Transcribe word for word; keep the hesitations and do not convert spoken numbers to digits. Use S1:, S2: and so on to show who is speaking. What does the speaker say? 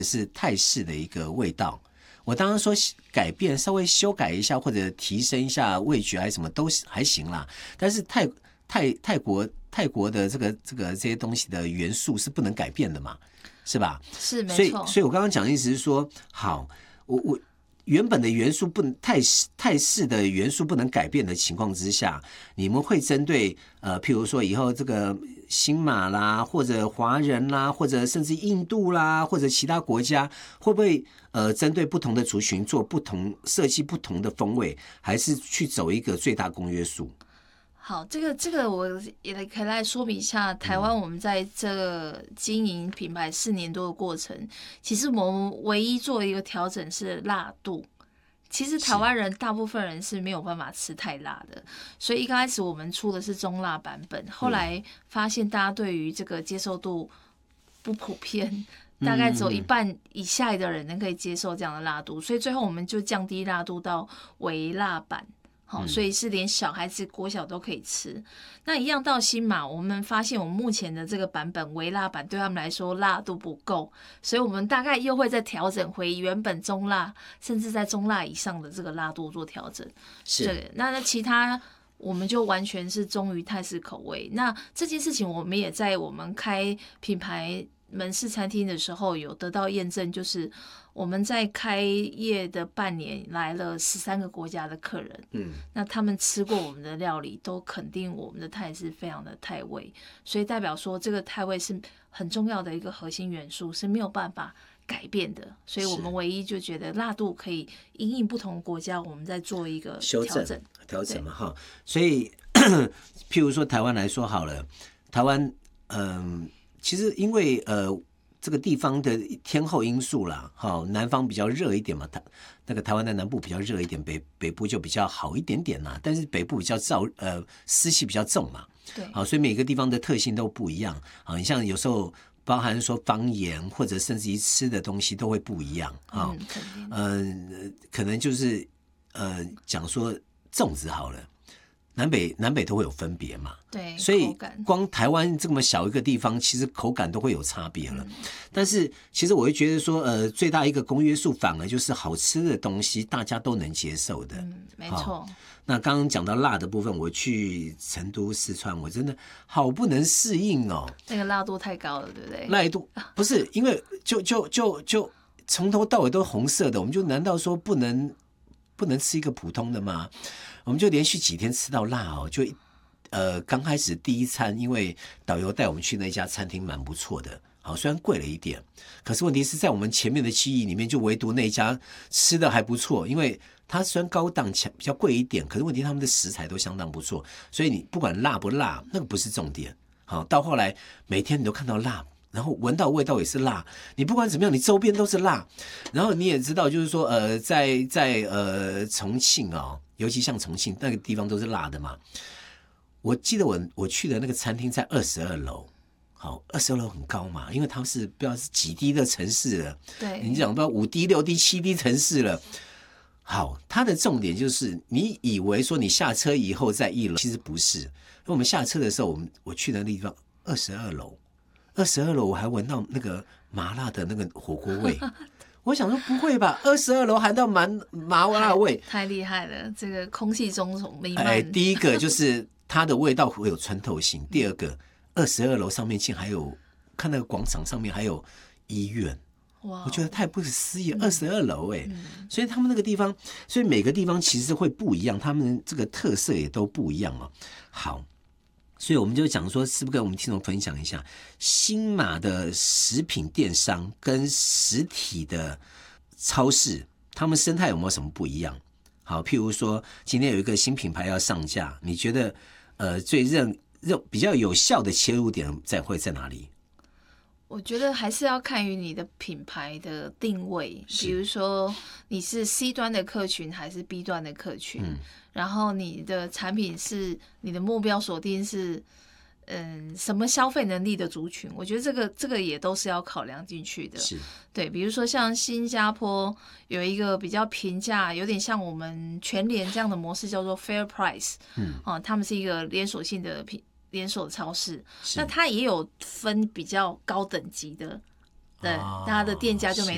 S1: 是泰式的一个味道。我当然说改变，稍微修改一下或者提升一下味觉还是什么都还行啦。但是泰泰泰国泰国的这个这个这些东西的元素是不能改变的嘛，是吧？
S2: 是没错。
S1: 所以所以我刚刚讲的意思是说，好，我我。原本的元素不能泰式泰式的元素不能改变的情况之下，你们会针对呃，譬如说以后这个新马啦，或者华人啦，或者甚至印度啦，或者其他国家，会不会呃针对不同的族群做不同设计不同的风味，还是去走一个最大公约数？
S2: 好，这个这个我也可以来说明一下。台湾我们在这个经营品牌四年多的过程，其实我们唯一做一个调整是辣度。其实台湾人大部分人是没有办法吃太辣的，所以一刚开始我们出的是中辣版本，后来发现大家对于这个接受度不普遍，大概只有一半以下的人能可以接受这样的辣度，所以最后我们就降低辣度到微辣版。好，所以是连小孩子国小都可以吃。那一样到新马，我们发现我们目前的这个版本微辣版对他们来说辣度不够，所以我们大概又会再调整回原本中辣，甚至在中辣以上的这个辣度做调整。
S1: 是，
S2: 对，那那其他我们就完全是忠于泰式口味。那这件事情我们也在我们开品牌门市餐厅的时候有得到验证，就是我们在开业的半年来了十三个国家的客人，嗯，那他们吃过我们的料理，都肯定我们的泰是非常的泰味，所以代表说这个泰味是很重要的一个核心元素，是没有办法改变的。所以我们唯一就觉得辣度可以因应不同国家，我们再做一个调整
S1: 修正调整嘛哈。所以譬如说台湾来说好了，台湾嗯、呃，其实因为呃。这个地方的天候因素啦，哈，南方比较热一点嘛，台那个台湾的南部比较热一点，北北部就比较好一点点啦。但是北部比较燥，呃，湿气比较重嘛，
S2: 对，好，
S1: 所以每个地方的特性都不一样。好，你像有时候包含说方言或者甚至于吃的东西都会不一样啊，嗯、呃，可能就是呃讲说粽子好了。南北南北都会有分别嘛，
S2: 对，
S1: 所以光台湾这么小一个地方，其实口感都会有差别了。嗯、但是其实我会觉得说，呃，最大一个公约数反而就是好吃的东西大家都能接受的。
S2: 嗯，没错。
S1: 那刚刚讲到辣的部分，我去成都、四川，我真的好不能适应哦。
S2: 那个辣度太高了，对不对？
S1: 辣度不是因为就就就就从头到尾都红色的，我们就难道说不能不能吃一个普通的吗？我们就连续几天吃到辣哦，就呃刚开始第一餐，因为导游带我们去那家餐厅蛮不错的，好虽然贵了一点，可是问题是在我们前面的记忆里面，就唯独那一家吃的还不错，因为它虽然高档比较贵一点，可是问题他们的食材都相当不错，所以你不管辣不辣，那个不是重点。好，到后来每天你都看到辣。然后闻到味道也是辣，你不管怎么样，你周边都是辣。然后你也知道，就是说，呃，在在呃重庆哦，尤其像重庆那个地方都是辣的嘛。我记得我我去的那个餐厅在二十二楼，好，二十二楼很高嘛，因为它是不知道是几低的城市了，
S2: 对，
S1: 你讲不知道五低、六低、七低城市了。好，它的重点就是你以为说你下车以后在一楼，其实不是。因为我们下车的时候，我们我去的那地方二十二楼。二十二楼我还闻到那个麻辣的那个火锅味，我想说不会吧？二十二楼还到麻麻辣味，
S2: 太厉害了！这个空气中弥漫。
S1: 哎，第一个就是它的味道会有穿透性，第二个，二十二楼上面竟还有看那个广场上面还有医院，哇！我觉得太不可思议，二十二楼哎，所以他们那个地方，所以每个地方其实会不一样，他们这个特色也都不一样嘛。好。所以我们就讲说，是不是跟我们听众分享一下新马的食品电商跟实体的超市，他们生态有没有什么不一样？好，譬如说今天有一个新品牌要上架，你觉得呃最认认比较有效的切入点在会在哪里？
S2: 我觉得还是要看于你的品牌的定位，比如说你是 C 端的客群还是 B 端的客群，嗯、然后你的产品是你的目标锁定是嗯什么消费能力的族群，我觉得这个这个也都是要考量进去的。
S1: 是，
S2: 对，比如说像新加坡有一个比较平价，有点像我们全联这样的模式，叫做 Fair Price，嗯，啊，他们是一个连锁性的品。连锁超市，那它也有分比较高等级的，对，它的店家就没